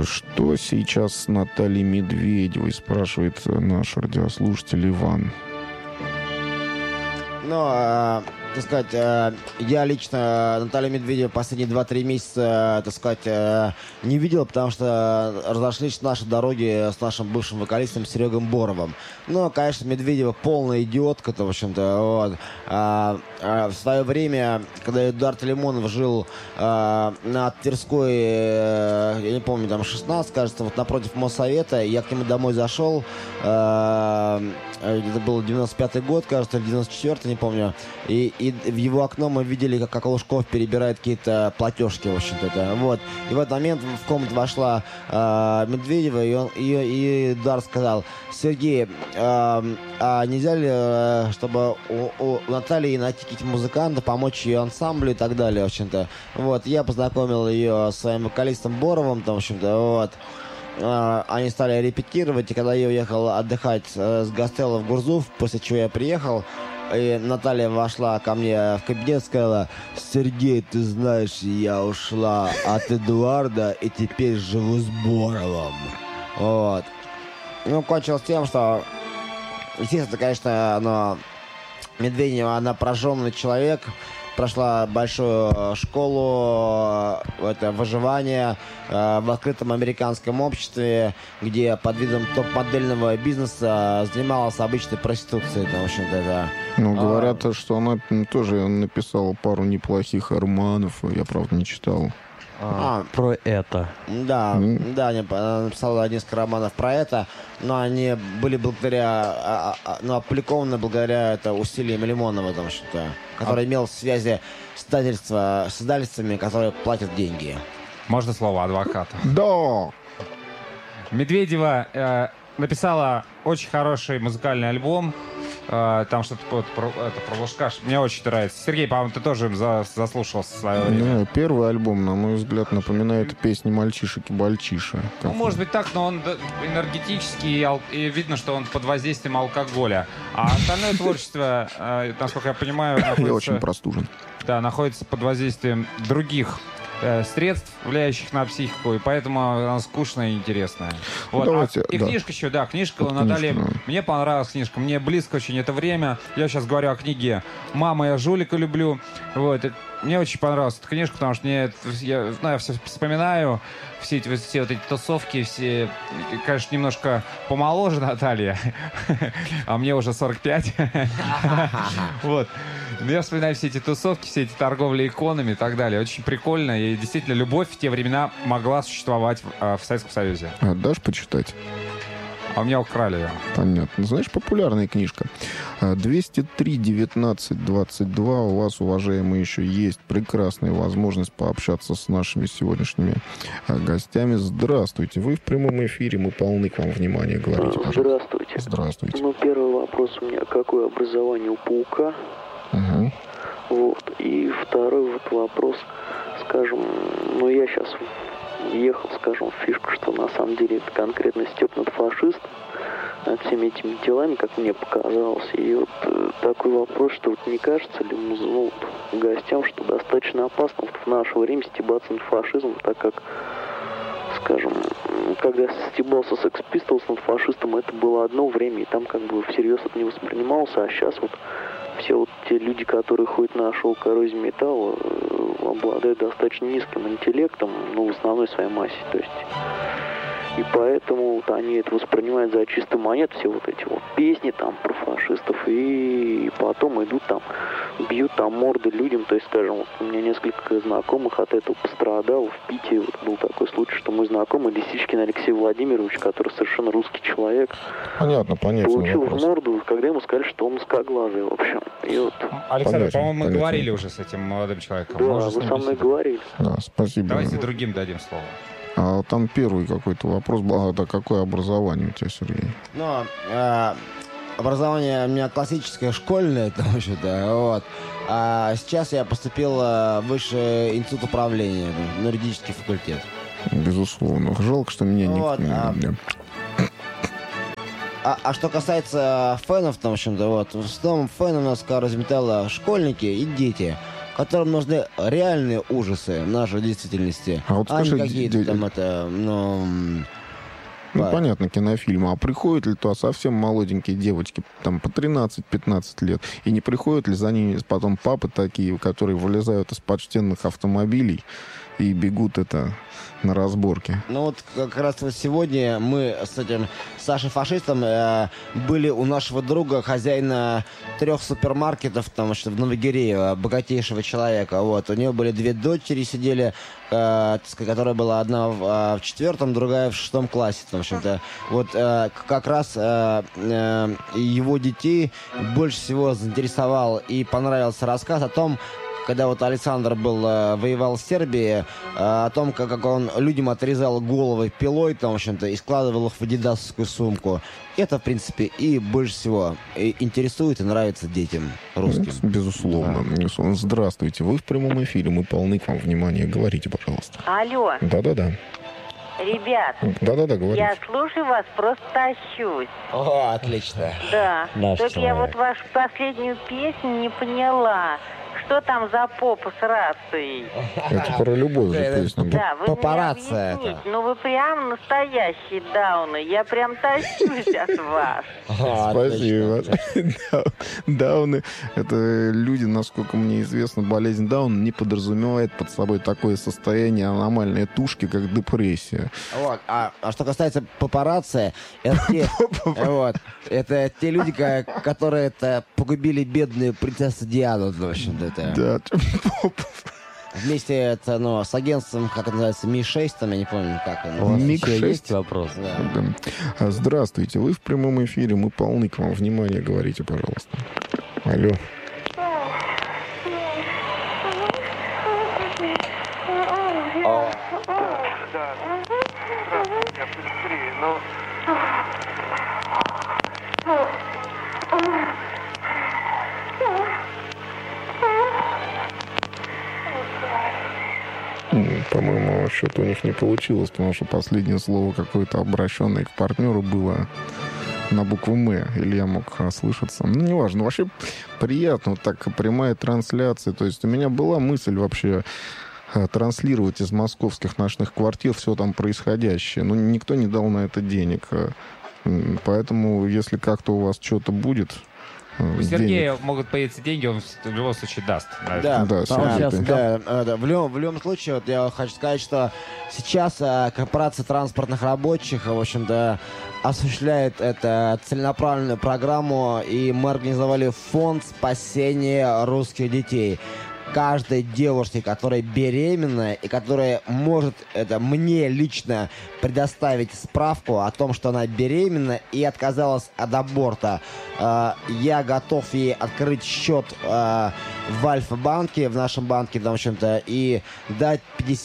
Что сейчас с Натальей Медведевой, спрашивает наш радиослушатель Иван. Ну, так сказать, я лично Наталью Медведеву последние 2-3 месяца, так сказать, не видел, потому что разошлись наши дороги с нашим бывшим вокалистом Серегой Боровым. Ну, конечно, Медведева полная идиотка-то, в общем-то, вот. В свое время, когда Эдуард Лимонов жил на Тверской, я не помню, там 16, кажется, вот напротив Моссовета, я к нему домой зашел, это был 95-й год, кажется, или 94-й, не помню, и в его окно мы видели, как Лужков перебирает какие-то платежки, в общем-то, вот. И в этот момент в комнату вошла Медведева, и Эдуард сказал: Сергей, а нельзя ли, чтобы у Натальи найти каких-то музыкантов, помочь ее ансамблю и так далее, в общем-то. Вот, я познакомил ее с своим вокалистом Боровым, там, в общем-то, вот. Они стали репетировать, и когда я уехал отдыхать с гастелла в Гурзуф, после чего я приехал, и Наталья вошла ко мне в кабинет и сказала: Сергей, ты знаешь, я ушла от Эдуарда и теперь живу с Боровым. Вот. Ну, кончилось тем, что, естественно, конечно, Медведева, она прожженный человек, прошла большую школу выживания в открытом американском обществе, где под видом топ-модельного бизнеса занималась обычной проституцией. В общем-то, это... Ну, говорят, что она тоже написала пару неплохих романов, я, правда, не читал. Про это. Да, она написала несколько романов про это, но они были опубликованы благодаря усилиям Лимонова, там, что-то, который имел связи с издательствами, которые платят деньги. Можно слово адвоката? Да! Медведева написала очень хороший музыкальный альбом. Там что-то про Лужкаш. Мне очень нравится. Сергей, по-моему, ты тоже им заслушался в свое время. Да, первый альбом, на мой взгляд, напоминает песни «Мальчишек и Бальчиша». Ну, может быть так, но он энергетический, и видно, что он под воздействием алкоголя. А остальное творчество, насколько я понимаю, находится... Я очень простужен. Да, находится под воздействием других средств, влияющих на психику, и поэтому она скучная и интересная. Вот. Давайте, и книжка еще, да, книжка Натальи. Мне понравилась книжка, мне близко очень это время. Я сейчас говорю о книге «Мама, я жулика люблю». Вот. Мне очень понравилась эта книжка, потому что я все вспоминаю, все вот эти тусовки, все, конечно, немножко помоложе Наталья, а мне уже 45. Вот. Я вспоминаю все эти тусовки, все эти торговли иконами и так далее. Очень прикольно. И действительно, любовь в те времена могла существовать в Советском Союзе. Дашь почитать? А у меня украли ее. Понятно. Знаешь, популярная книжка. 203-19-22. У вас, уважаемые, еще есть прекрасная возможность пообщаться с нашими сегодняшними гостями. Здравствуйте. Вы в прямом эфире. Мы полны к вам внимания. Говорите, пожалуйста. Здравствуйте. Здравствуйте. Ну, первый вопрос у меня. Какое образование у паука? Угу. Вот. И второй вопрос. Скажем, я сейчас ехал, скажем, в фишку, что на самом деле это конкретно стёб над фашистом, над всеми этими делами, как мне показалось. И вот такой вопрос, что не кажется ли гостям, что достаточно опасно в наше время стебаться над фашизмом, так как, скажем, когда стебался Sex Pistols над фашистом, это было одно время, и там как бы всерьез это не воспринимался, а сейчас все те люди, которые ходят на шоу «Коррозия металла», обладают достаточно низким интеллектом, в основной своей массе, то есть. И поэтому они это воспринимают за чистую монету, все вот эти песни там про фашистов, и потом идут там, бьют там морды людям, то есть, скажем, у меня несколько знакомых от этого пострадало в Питере, был такой случай, что мой знакомый Лисичкин Алексей Владимирович, который совершенно русский человек, понятно, получил вопрос. в морду, когда ему сказали, что он узкоглазый, в общем. И Александр, по-моему, мы говорили уже с этим молодым человеком. Да, вы со мной говорили. Да, спасибо. Давайте другим дадим слово. А там первый какой-то вопрос был. Да, какое образование у тебя, Сергей? Образование у меня классическое, школьное, в общем-то, вот. А сейчас я поступил в Высший институт управления, на юридический факультет. Безусловно. Жалко, что меня не... А что касается фенов, в общем-то, в основном фены у нас, Коррозия металла, школьники и дети. которым нужны реальные ужасы нашей действительности, А вот скажи, не какие-то там это, понятно, кинофильмы. А приходят ли туда совсем молоденькие девочки, там, по 13-15 лет, и не приходят ли за ними потом папы такие, которые вылезают из почтенных автомобилей и бегут на разборки? Ну вот как раз вот сегодня мы с этим Сашей Фашистом были у нашего друга, хозяина 3 супермаркетов там в Новогиреево, богатейшего человека. Вот. У него были 2 дочери, сидели, которая была одна в 4-м, другая в 6 классе. В общем-то. Вот как раз его детей больше всего заинтересовал и понравился рассказ о том, когда вот Александр воевал в Сербии, о том, как он людям отрезал головы пилой, там, в общем-то, и складывал их в адидасовскую сумку. Это, в принципе, и больше всего интересует и нравится детям русским. Безусловно. Да. Здравствуйте. Вы в прямом эфире. Мы полны к вам внимания. Говорите, пожалуйста. Алло. Да-да-да. Ребят, да-да-да, говорите. Я слушаю вас, просто тащусь. О, отлично. Да. Наш Только человек. я вот вашу последнюю песню не поняла. Что там за попа с рацией? Это про любовь же песня. Да, вы Папарацци мне объясните. это. Ну вы прям настоящие дауны. Я прям тащусь от вас. Спасибо. Дауны — это люди, насколько мне известно, болезнь Дауна не подразумевает под собой такое состояние аномальной тушки, как депрессия. Вот. А что касается папарацци, это те люди, которые погубили бедную принцессу Диану, в общем-то. Да, Вместе с агентством, как это называется, Ми-6, там, я не помню, как оно. У вас Миг еще 6. есть вопрос? Да. Здравствуйте, вы в прямом эфире, мы полны к вам внимания, говорите, пожалуйста. Алло. По-моему, что-то у них не получилось, потому что последнее слово какое-то обращенное к партнеру было на букву «М», или я мог ослышаться. Ну, неважно. Вообще приятно, вот так прямая трансляция. То есть у меня была мысль вообще транслировать из московских ночных квартир все там происходящее. Но никто не дал на это денег. Поэтому, если как-то у вас что-то будет... У Сергея могут появиться деньги, он в любом случае даст. Да, Сергей, в любом случае, вот я хочу сказать, что сейчас корпорация транспортных рабочих, в общем-то, осуществляет целенаправленную программу, и мы организовали фонд спасения русских детей. Каждой девушке, которая беременна и которая может мне лично предоставить справку о том, что она беременна и отказалась от аборта, я готов ей открыть счет в Альфа-банке, в нашем банке, в общем-то, и дать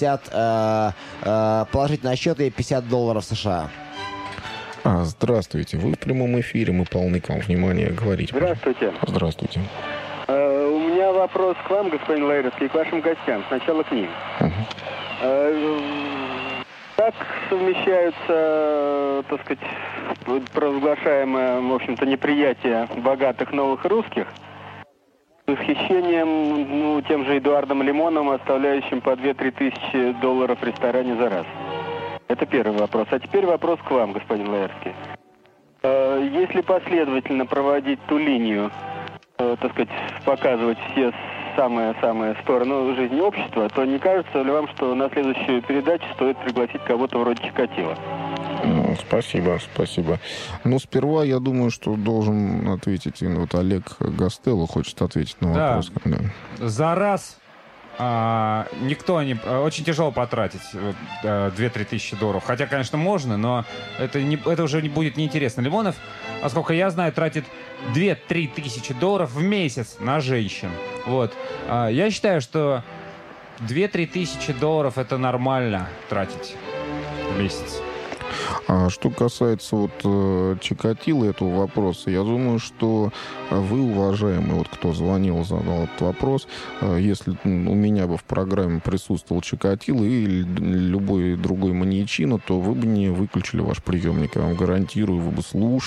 положить на счет ей $50 США. Здравствуйте, вы в прямом эфире, мы полны к вам внимания, говорите. Здравствуйте. Здравствуйте. У меня вопрос к вам, господин Лаерский, и к вашим гостям. Сначала к ним. Как совмещаются, так сказать, провозглашаемое, в общем-то, неприятие богатых новых русских с восхищением, тем же Эдуардом Лимоновым, оставляющим по 2-3 тысячи долларов в ресторане за раз? Это первый вопрос. А теперь вопрос к вам, господин Лаерский. Если последовательно проводить ту линию, так сказать, показывать все самые стороны жизни общества, то не кажется ли вам, что на следующую передачу стоит пригласить кого-то вроде Чикатило? Спасибо. Ну, сперва я думаю, что должен ответить вот Олег Гастелло хочет ответить на вопрос. Да. За раз никто не... Очень тяжело потратить 2-3 тысячи долларов. Хотя, конечно, можно, но это уже не будет неинтересно. Лимонов, насколько я знаю, тратит 2-3 тысячи долларов в месяц на женщин. Вот. Я считаю, что 2-3 тысячи долларов это нормально тратить в месяц. А что касается вот Чикатило этого вопроса, я думаю, что вы, уважаемый, вот кто звонил, задал этот вопрос, если у меня бы в программе присутствовал Чикатило или любой другой маньячино, то вы бы не выключили ваш приемник, я вам гарантирую, вы бы слушали.